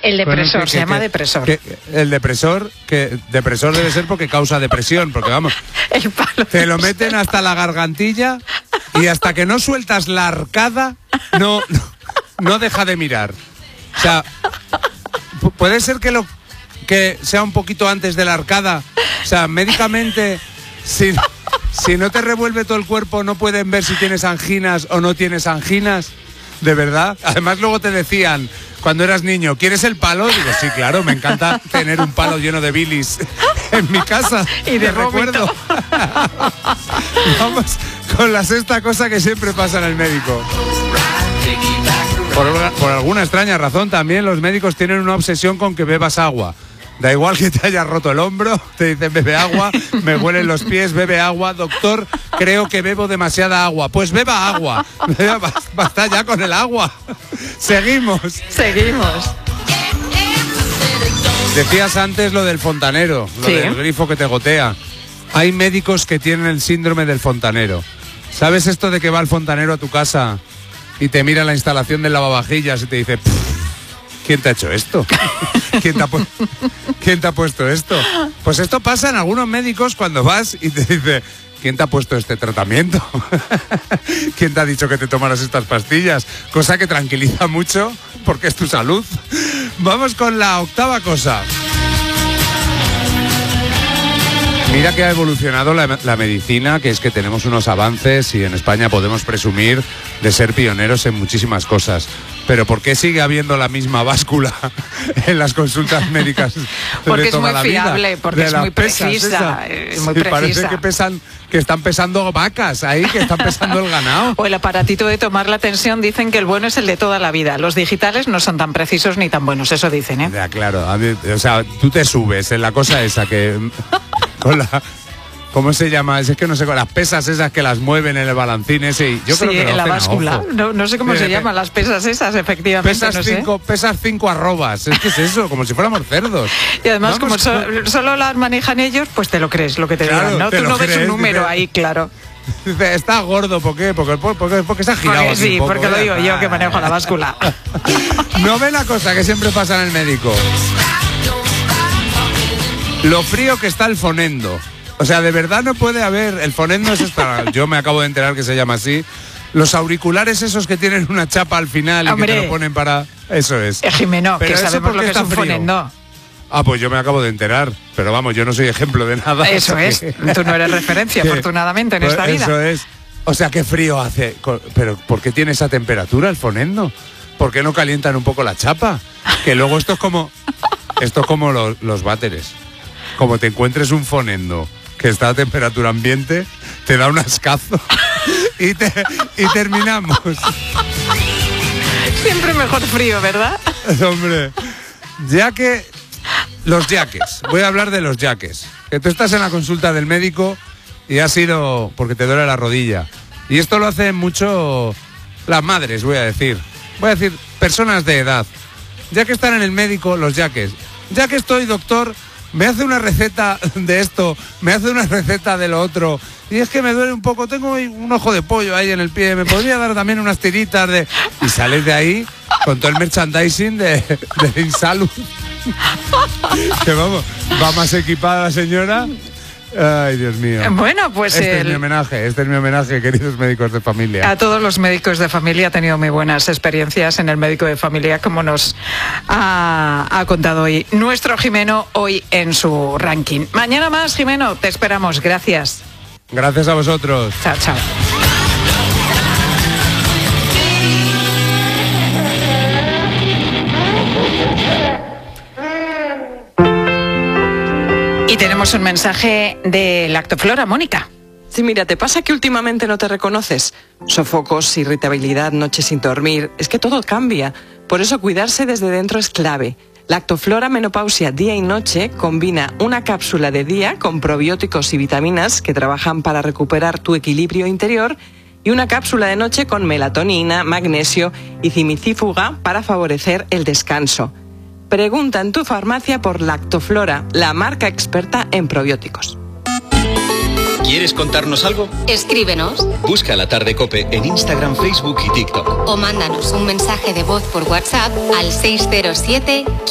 El depresor, se llama depresor. El depresor debe ser porque causa depresión, porque vamos, el palo te lo meten hasta la gargantilla y hasta que no sueltas la arcada, no deja de mirar. O sea, puede ser que sea un poquito antes de la arcada. O sea, médicamente, si no te revuelve todo el cuerpo, no pueden ver si tienes anginas o no tienes anginas. ¿De verdad? Además, luego te decían, cuando eras niño, ¿quieres el palo? Digo, sí, claro, me encanta tener un palo lleno de bilis en mi casa. Y de recuerdo. Vamos con la sexta cosa que siempre pasa en el médico. Por alguna extraña razón, también los médicos tienen una obsesión con que bebas agua. Da igual que te hayas roto el hombro, te dicen bebe agua, me huelen los pies, bebe agua. Doctor, creo que bebo demasiada agua. Pues beba agua. Basta ya con el agua. Seguimos. Decías antes lo del fontanero, lo del grifo que te gotea. Hay médicos que tienen el síndrome del fontanero. ¿Sabes esto de que va el fontanero a tu casa y te mira la instalación del lavavajillas y te dice... ¿Quién te ha hecho esto? ¿Quién te ha puesto esto? Pues esto pasa en algunos médicos cuando vas y te dice, ¿quién te ha puesto este tratamiento? ¿Quién te ha dicho que te tomaras estas pastillas? Cosa que tranquiliza mucho porque es tu salud. Vamos con la octava cosa. Mira que ha evolucionado la medicina, que es que tenemos unos avances y en España podemos presumir de ser pioneros en muchísimas cosas. Pero ¿por qué sigue habiendo la misma báscula en las consultas médicas? Porque es muy fiable, porque es muy precisa. Parece que están pesando vacas ahí, que están pesando el ganado. O el aparatito de tomar la tensión, dicen que el bueno es el de toda la vida. Los digitales no son tan precisos ni tan buenos, eso dicen, ¿eh? Ya, claro. O sea, tú te subes en la cosa esa que... con la... ¿Cómo se llama? Es que no sé, con las pesas esas que las mueven en el balancín ese. Y yo creo que en la báscula. No sé cómo se llaman las pesas esas, efectivamente. Pesas 5 arrobas. Es que es eso, como si fuéramos cerdos. Y además, como solo las manejan ellos, pues te lo crees lo que te digan, ¿no? Tú no ves un número ahí, claro. Dice, está gordo, ¿por qué? Porque se ha girado. Porque sí, porque lo digo yo que manejo la báscula. Novena cosa que siempre pasa en el médico. Lo frío que está el fonendo. O sea, de verdad no puede haber... El fonendo es esta... Yo me acabo de enterar que se llama así. Los auriculares esos que tienen una chapa al final y que te lo ponen para... Eso es. Jimeno, que sabemos lo que es un fonendo. Ah, pues yo me acabo de enterar. Pero vamos, yo no soy ejemplo de nada. Eso es. Tú no eres referencia, afortunadamente, en esta vida. Eso es. O sea, qué frío hace. Pero ¿por qué tiene esa temperatura el fonendo? ¿Por qué no calientan un poco la chapa? Que luego esto es como los váteres. Como te encuentres un fonendo que está a temperatura ambiente, te da un ascazo y terminamos. Siempre mejor frío, ¿verdad? Hombre, los yaques. Voy a hablar de los yaques. Que tú estás en la consulta del médico y has ido porque te duele la rodilla. Y esto lo hacen mucho las madres, voy a decir. Personas de edad. Ya que están en el médico, los yaques. Ya que estoy, doctor... Me hace una receta de esto, me hace una receta de lo otro. Y es que me duele un poco, tengo un ojo de pollo ahí en el pie, me podría dar también unas tiritas de... Y sales de ahí con todo el merchandising de Insalud. Que vamos, va más equipada la señora. Ay, Dios mío. Bueno, pues este es mi homenaje, queridos médicos de familia. A todos los médicos de familia. Ha tenido muy buenas experiencias en el médico de familia, como nos ha contado hoy nuestro Jimeno, hoy en su ranking. Mañana más, Jimeno, te esperamos. Gracias. Gracias a vosotros. Chao, chao. Y tenemos un mensaje de Lactoflora, Mónica. Sí, mira, ¿te pasa que últimamente no te reconoces? Sofocos, irritabilidad, noches sin dormir, es que todo cambia. Por eso cuidarse desde dentro es clave. Lactoflora Menopausia Día y Noche combina una cápsula de día con probióticos y vitaminas que trabajan para recuperar tu equilibrio interior y una cápsula de noche con melatonina, magnesio y cimicífuga para favorecer el descanso. Pregunta en tu farmacia por Lactoflora, la marca experta en probióticos. ¿Quieres contarnos algo? Escríbenos. Busca La Tarde COPE en Instagram, Facebook y TikTok. O mándanos un mensaje de voz por WhatsApp al 607